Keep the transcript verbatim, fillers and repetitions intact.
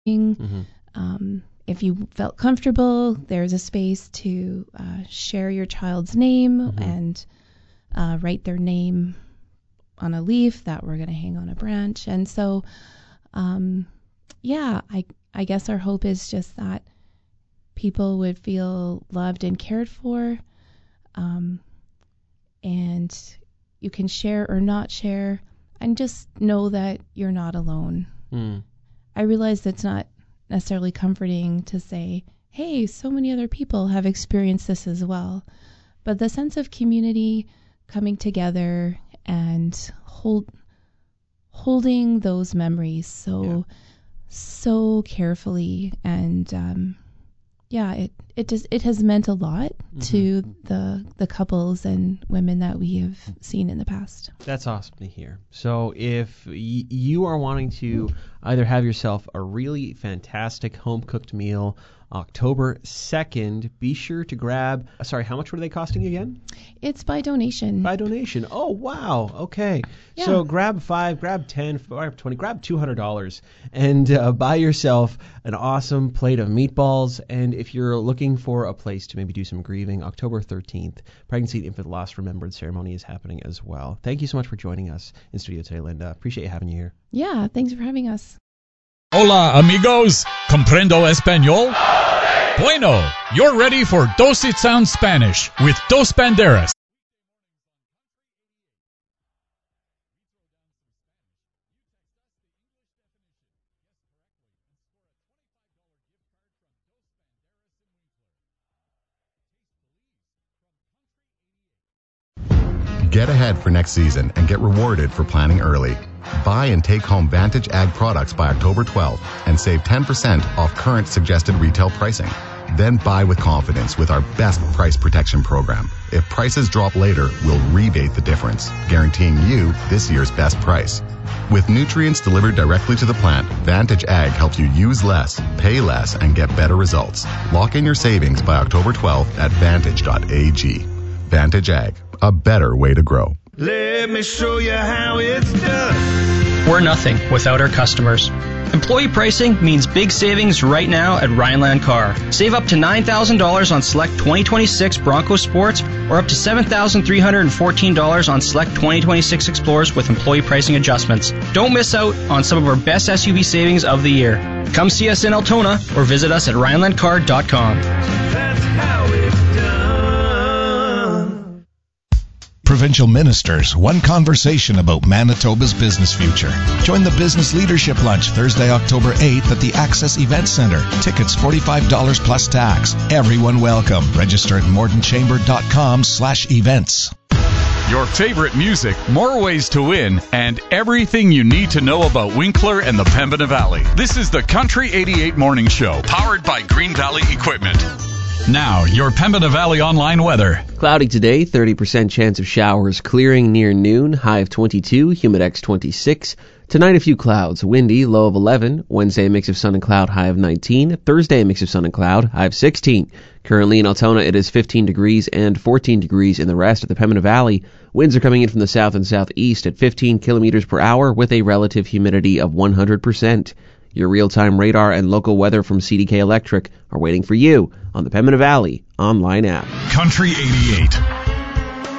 Mm-hmm. Um, if you felt comfortable, there's a space to uh, share your child's name Mm-hmm. and uh, write their name on a leaf that we're going to hang on a branch. And so, um, yeah, I, I guess our hope is just that people would feel loved and cared for, um, and you can share or not share, and just know that you're not alone. Mm. I realize that's not necessarily comforting to say, hey, so many other people have experienced this as well. But the sense of community coming together and hold, holding those memories so, Yeah. so carefully, and um, yeah, it it just it has meant a lot Mm-hmm. to the the couples and women that we have seen in the past. That's awesome to hear. So if y- you are wanting to either have yourself a really fantastic home-cooked meal October second, be sure to grab, sorry, how much were they costing again? It's by donation. By donation. Oh, wow. Okay. Yeah. So grab five, grab ten, grab twenty, grab two hundred dollars and uh, buy yourself an awesome plate of meatballs. And if you're looking for a place to maybe do some grieving, October thirteenth, Pregnancy and Infant Loss Remembered ceremony is happening as well. Thank you so much for joining us in studio today, Linda. Appreciate having you here. Yeah, thanks for having us. Hola, amigos. Comprendo español? Bueno, you're ready for Dos It Sounds Spanish with Dos Banderas. Get ahead for next season and get rewarded for planning early. Buy and take home Vantage Ag products by October twelfth and save ten percent off current suggested retail pricing. Then buy with confidence with our best price protection program. If prices drop later, we'll rebate the difference, guaranteeing you this year's best price. With nutrients delivered directly to the plant, Vantage Ag helps you use less, pay less, and get better results. Lock in your savings by October twelfth at vantage dot a g. Vantage Ag, a better way to grow. Let me show you how it's done. We're nothing without our customers. Employee pricing means big savings right now at Rhineland Car. Save up to nine thousand dollars on select twenty twenty-six Bronco Sports or up to seven thousand three hundred fourteen dollars on select twenty twenty-six Explorers with employee pricing adjustments. Don't miss out on some of our best S U V savings of the year. Come see us in Altona or visit us at rhineland car dot com. That's how it's done. Provincial Ministers, one conversation about Manitoba's business future. Join the Business Leadership Lunch Thursday, October eighth at the Access Event Center. Tickets forty-five dollars plus tax. Everyone welcome. Register at mortonchamber.com slash events. Your favorite music, more ways to win, and everything you need to know about Winkler and the Pembina Valley. This is the Country eighty-eight Morning Show, powered by Green Valley Equipment. Now, your Pembina Valley online weather. Cloudy today, thirty percent chance of showers clearing near noon, high of twenty-two, humidex twenty-six. Tonight, a few clouds, windy, low of eleven. Wednesday, a mix of sun and cloud, high of nineteen. Thursday, a mix of sun and cloud, high of sixteen. Currently in Altona, it is fifteen degrees and fourteen degrees in the rest of the Pembina Valley. Winds are coming in from the south and southeast at fifteen kilometers per hour with a relative humidity of one hundred percent. Your real-time radar and local weather from C D K Electric are waiting for you on the Pembina Valley online app. Country eighty-eight.